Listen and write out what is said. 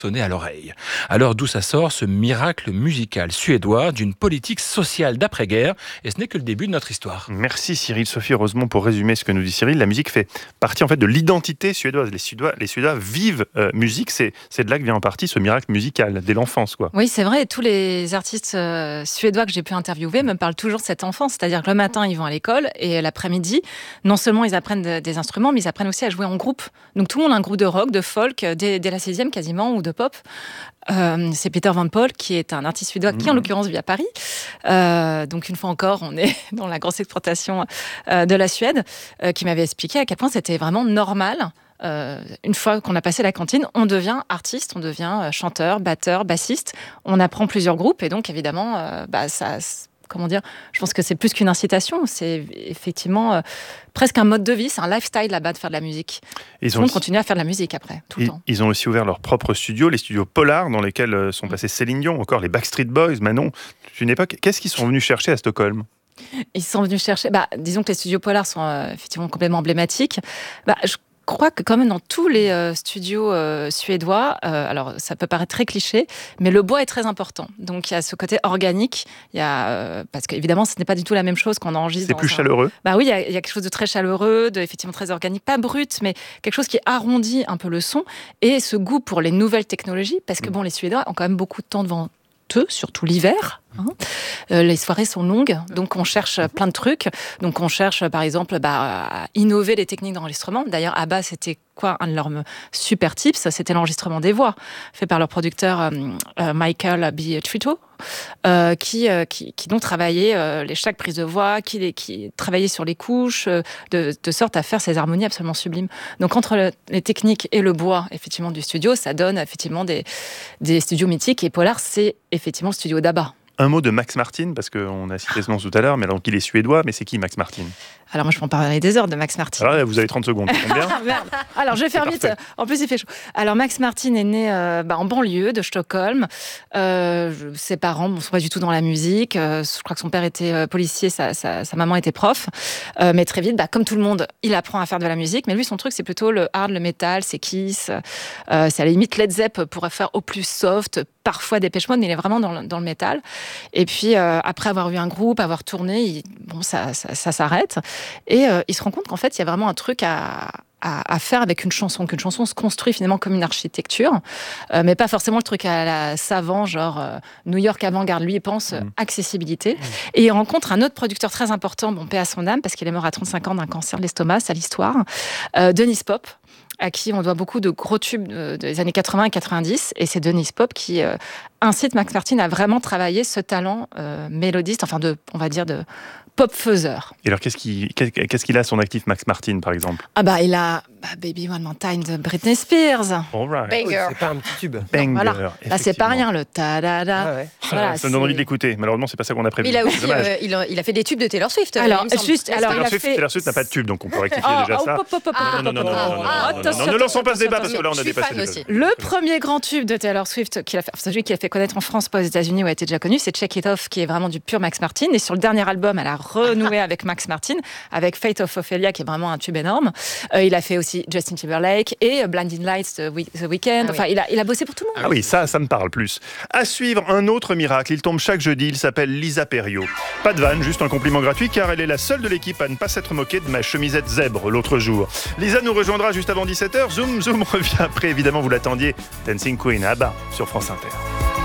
sonner à l'oreille. Alors d'où ça sort ce miracle musical suédois d'une politique sociale d'après-guerre, et ce n'est que le début de notre histoire. Merci Cyril, Sophie Rosemont pour résumer ce que nous dit Cyril. La musique fait partie en fait de l'identité suédoise. Les Suédois vivent musique, c'est de là que vient en partie ce miracle musical, dès l'enfance quoi. Oui, c'est vrai, et tous les artistes suédois que j'ai pu interviewer me parlent toujours de cette enfance, c'est-à-dire que le matin ils vont à l'école et l'après-midi, non seulement ils apprennent des instruments, mais ils apprennent aussi à jouer en groupe. Donc tout le monde a un groupe de rock, de folk, dès la 6e quasiment, ou de pop. C'est Peter Van Paul qui est un artiste suédois qui en l'occurrence vit à Paris. Donc une fois encore, on est dans la grosse exploitation de la Suède, qui m'avait expliqué à quel point c'était vraiment normal. Une fois qu'on a passé la cantine, on devient artiste, on devient chanteur, batteur, bassiste. On apprend plusieurs groupes et donc évidemment, ça... Comment dire ? Je pense que c'est plus qu'une incitation, c'est effectivement presque un mode de vie, c'est un lifestyle là-bas de faire de la musique. Tout le monde continue à faire de la musique après, tout le temps. Ils ont aussi ouvert leur propre studio, les studios Polar, dans lesquels sont passés Céline Dion, encore les Backstreet Boys, Manon. C'est une époque. Qu'est-ce qu'ils sont venus chercher à Stockholm ? Ils sont venus chercher. Disons que les studios Polar sont effectivement complètement emblématiques. Je crois que quand même dans tous les studios suédois, alors ça peut paraître très cliché, mais le bois est très important. Donc il y a ce côté organique, parce qu'évidemment ce n'est pas du tout la même chose qu'on enregistre. C'est plus chaleureux. Oui, il y a quelque chose de très chaleureux, effectivement très organique, pas brut, mais quelque chose qui arrondit un peu le son et ce goût pour les nouvelles technologies, parce que les Suédois ont quand même beaucoup de temps devant eux, surtout l'hiver. Les soirées sont longues, donc on cherche plein de trucs. Donc on cherche par exemple à innover les techniques d'enregistrement. D'ailleurs, ABBA, c'était quoi un de leurs super tips ? C'était l'enregistrement des voix, fait par leur producteur Michael B. Trito, qui donc travaillait chaque prise de voix, qui travaillait sur les couches, de sorte à faire ces harmonies absolument sublimes. Donc entre les techniques et le bois, effectivement, du studio, ça donne effectivement des studios mythiques. Et Polar, c'est effectivement le studio d'ABBA. Un mot de Max Martin, parce qu'on a cité ce nom tout à l'heure, mais alors qu'il est suédois, mais c'est qui Max Martin ? Alors moi je peux en parler des heures de Max Martin. Alors là, vous avez 30 secondes, combien ? Merde. Alors je vais faire vite, en plus il fait chaud. Alors Max Martin est né en banlieue de Stockholm. Ses parents ne sont pas du tout dans la musique. Je crois que son père était policier, sa maman était prof. Mais très vite, comme tout le monde, il apprend à faire de la musique. Mais lui son truc c'est plutôt le hard, le metal, c'est Kiss. C'est à la limite Led Zepp pourrait faire au plus soft, parfois Depeche Mode, mais il est vraiment dans le métal. Et puis après avoir eu un groupe, avoir tourné, ça s'arrête. Et il se rend compte qu'en fait, il y a vraiment un truc à faire avec une chanson, qu'une chanson se construit finalement comme une architecture, mais pas forcément le truc à la savant, genre New York avant-garde. Lui, il pense accessibilité. Et il rencontre un autre producteur très important, paix à son âme, parce qu'il est mort à 35 ans d'un cancer de l'estomac, c'est l'histoire, Dennis Pop, à qui on doit beaucoup de gros tubes des années 80 et 90. Et c'est Dennis Pop qui incite Max Martin à vraiment travailler ce talent mélodiste, on va dire de pop-faiseur. Et alors, qu'est-ce qu'il a à son actif, Max Martin, par exemple ? Il a Baby One More Time de Britney Spears. All right. Banger. C'est pas un petit tube. Banger. Voilà. Là, c'est pas rien, le ta-da-da. Ah ouais. Voilà, ça me donne envie de l'écouter. Malheureusement, c'est pas ça qu'on a prévu. Il a aussi, Dommage. il a fait des tubes de Taylor Swift. Alors, il me semble. Taylor Swift n'a pas de tube, donc on peut rectifier déjà ça. Non, ne lançons pas ce débat parce que là, on a dépassé le aussi. Le premier grand tube de Taylor Swift, celui qui a fait connaître en France, pas aux États-Unis où elle était déjà connue, c'est Check It Off, qui est vraiment du pur Max Martin. Et sur le dernier album, elle a renoué avec Max Martin, avec Fate of Ophelia, qui est vraiment un tube énorme. Il a fait aussi Justin Timberlake et Blinding Lights The Weeknd. Il a bossé pour tout le monde. Ah oui, ça me parle plus. À suivre, un autre miracle. Il tombe chaque jeudi. Il s'appelle Lisa Perio. Pas de vanne, juste un compliment gratuit, car elle est la seule de l'équipe à ne pas s'être moquée de ma chemisette zèbre l'autre jour. Lisa nous rejoindra juste avant 17h. Zoom revient après, évidemment, vous l'attendiez. Dancing Queen, ABBA, sur France Inter.